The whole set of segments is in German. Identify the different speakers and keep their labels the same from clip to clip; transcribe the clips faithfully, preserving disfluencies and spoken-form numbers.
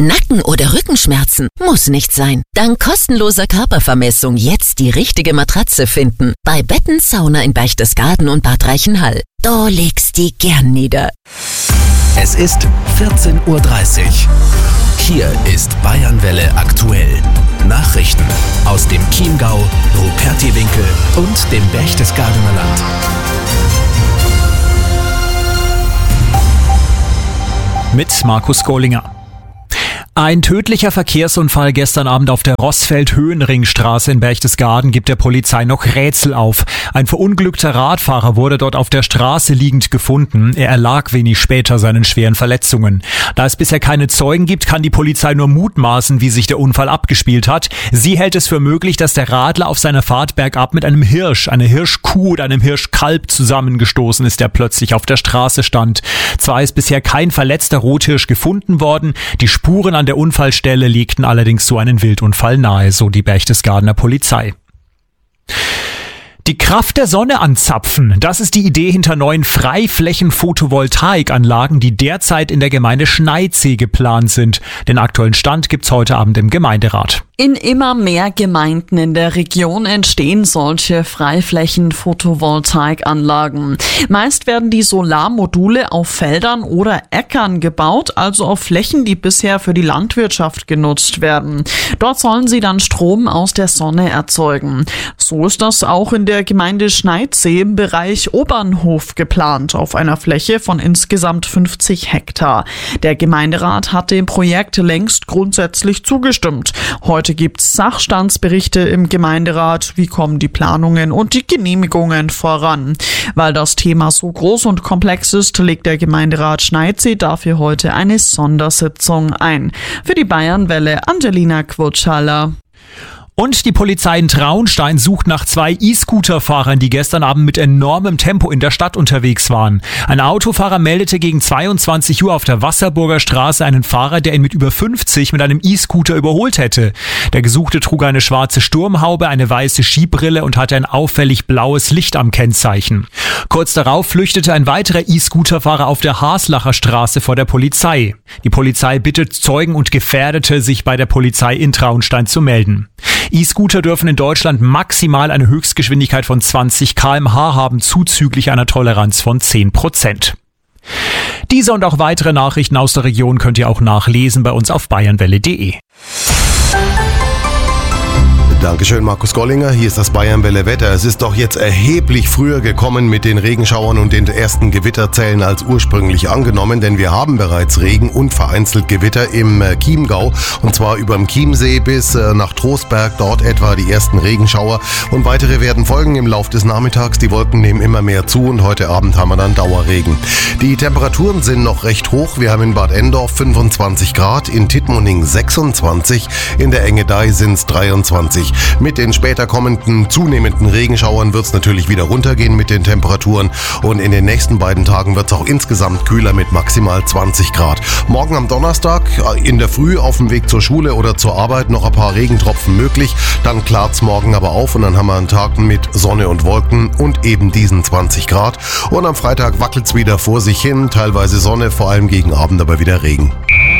Speaker 1: Nacken- oder Rückenschmerzen? Muss nicht sein. Dank kostenloser Körpervermessung jetzt die richtige Matratze finden. Bei Betten Sauna in Berchtesgaden und Bad Reichenhall. Da legst die gern nieder.
Speaker 2: Es ist vierzehn Uhr dreißig. Hier ist Bayernwelle aktuell. Nachrichten aus dem Chiemgau, Rupertiwinkel und dem Berchtesgadener Land.
Speaker 3: Mit Markus Gollinger. Ein tödlicher Verkehrsunfall gestern Abend auf der Rossfeld-Höhenringstraße in Berchtesgaden gibt der Polizei noch Rätsel auf. Ein verunglückter Radfahrer wurde dort auf der Straße liegend gefunden. Er erlag wenig später seinen schweren Verletzungen. Da es bisher keine Zeugen gibt, kann die Polizei nur mutmaßen, wie sich der Unfall abgespielt hat. Sie hält es für möglich, dass der Radler auf seiner Fahrt bergab mit einem Hirsch, einer Hirschkuh oder einem Hirschkalb zusammengestoßen ist, der plötzlich auf der Straße stand. Zwar ist bisher kein verletzter Rothirsch gefunden worden, die Spuren an der Unfallstelle legten allerdings so einen Wildunfall nahe, so die Berchtesgadener Polizei. Die Kraft der Sonne anzapfen, das ist die Idee hinter neuen Freiflächen-Photovoltaikanlagen, die derzeit in der Gemeinde Schneidsee geplant sind. Den aktuellen Stand gibt's heute Abend im Gemeinderat.
Speaker 4: In immer mehr Gemeinden in der Region entstehen solche Freiflächen-Photovoltaikanlagen. Meist werden die Solarmodule auf Feldern oder Äckern gebaut, also auf Flächen, die bisher für die Landwirtschaft genutzt werden. Dort sollen sie dann Strom aus der Sonne erzeugen. So ist das auch in der Gemeinde Schneidsee im Bereich Obernhof geplant, auf einer Fläche von insgesamt fünfzig Hektar. Der Gemeinderat hat dem Projekt längst grundsätzlich zugestimmt. Heute gibt's Sachstandsberichte im Gemeinderat, wie kommen die Planungen und die Genehmigungen voran. Weil das Thema so groß und komplex ist, legt der Gemeinderat Schneidsee dafür heute eine Sondersitzung ein. Für die Bayernwelle Angelina Quutschhaller.
Speaker 3: Und die Polizei in Traunstein sucht nach zwei E-Scooter-Fahrern, die gestern Abend mit enormem Tempo in der Stadt unterwegs waren. Ein Autofahrer meldete gegen zweiundzwanzig Uhr auf der Wasserburger Straße einen Fahrer, der ihn mit über fünfzig mit einem E-Scooter überholt hätte. Der Gesuchte trug eine schwarze Sturmhaube, eine weiße Skibrille und hatte ein auffällig blaues Licht am Kennzeichen. Kurz darauf flüchtete ein weiterer E-Scooter-Fahrer auf der Haslacher Straße vor der Polizei. Die Polizei bittet Zeugen und Gefährdete, sich bei der Polizei in Traunstein zu melden. E-Scooter dürfen in Deutschland maximal eine Höchstgeschwindigkeit von zwanzig Kilometer pro Stunde haben, zuzüglich einer Toleranz von zehn Prozent. Diese und auch weitere Nachrichten aus der Region könnt ihr auch nachlesen bei uns auf bayernwelle punkt de.
Speaker 5: Dankeschön, Markus Gollinger. Hier ist das Bayernwelle Wetter. Es ist doch jetzt erheblich früher gekommen mit den Regenschauern und den ersten Gewitterzellen als ursprünglich angenommen, denn wir haben bereits Regen und vereinzelt Gewitter im Chiemgau, und zwar über dem Chiemsee bis nach Trostberg, dort etwa die ersten Regenschauer, und weitere werden folgen im Lauf des Nachmittags. Die Wolken nehmen immer mehr zu und heute Abend haben wir dann Dauerregen. Die Temperaturen sind noch recht hoch. Wir haben in Bad Endorf fünfundzwanzig Grad, in Tittmoning sechsundzwanzig, in der Engedei sind es dreiundzwanzig. Mit den später kommenden zunehmenden Regenschauern wird es natürlich wieder runtergehen mit den Temperaturen, und in den nächsten beiden Tagen wird es auch insgesamt kühler mit maximal zwanzig Grad. Morgen am Donnerstag in der Früh auf dem Weg zur Schule oder zur Arbeit noch ein paar Regentropfen möglich, dann klart es morgen aber auf und dann haben wir einen Tag mit Sonne und Wolken und eben diesen zwanzig Grad, und am Freitag wackelt es wieder vor sich hin, teilweise Sonne, vor allem gegen Abend aber wieder Regen.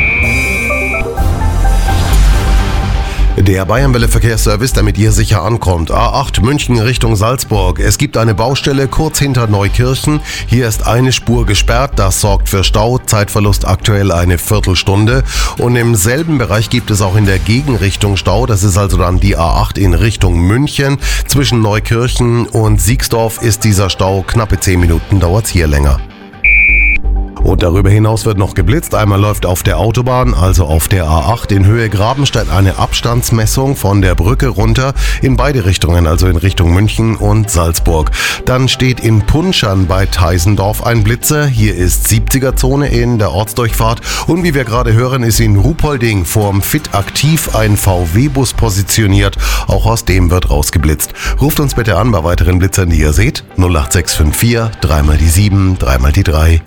Speaker 5: Der Bayernwelle Verkehrsservice, damit ihr sicher ankommt. A acht München Richtung Salzburg. Es gibt eine Baustelle kurz hinter Neukirchen. Hier ist eine Spur gesperrt. Das sorgt für Stau. Zeitverlust aktuell eine Viertelstunde. Und im selben Bereich gibt es auch in der Gegenrichtung Stau. Das ist also dann die A acht in Richtung München. Zwischen Neukirchen und Siegsdorf ist dieser Stau. Knappe zehn Minuten dauert es hier länger. Und darüber hinaus wird noch geblitzt. Einmal läuft auf der Autobahn, also auf der A acht in Höhe Grabenstedt, eine Abstandsmessung von der Brücke runter in beide Richtungen, also in Richtung München und Salzburg. Dann steht in Punschern bei Teisendorf ein Blitzer. Hier ist siebziger-Zone in der Ortsdurchfahrt. Und wie wir gerade hören, ist in Ruhpolding vorm Fit Aktiv ein V W-Bus positioniert. Auch aus dem wird rausgeblitzt. Ruft uns bitte an bei weiteren Blitzern, die ihr seht. null acht sechs fünf vier, dreimal die sieben, dreimal die drei.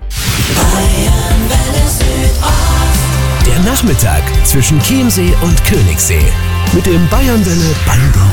Speaker 2: Der Nachmittag zwischen Chiemsee und Königssee mit dem Bayernwelle Bango.